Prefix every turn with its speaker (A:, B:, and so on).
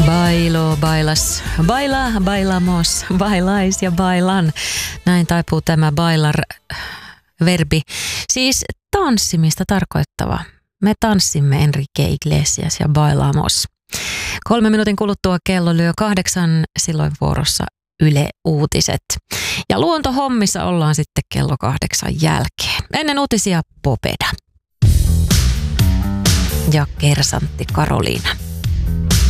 A: Bailo, bailas, baila, bailamos, bailais ja bailan. Näin taipuu tämä bailar-verbi. Siis tanssimista tarkoittava. Me tanssimme Enrique Iglesias ja bailamos. 3 minuutin kuluttua kello lyö 8, silloin vuorossa Yle Uutiset. Ja luontohommissa ollaan sitten kello 8 jälkeen. Ennen uutisia Popeda. Ja kersantti Karoliina.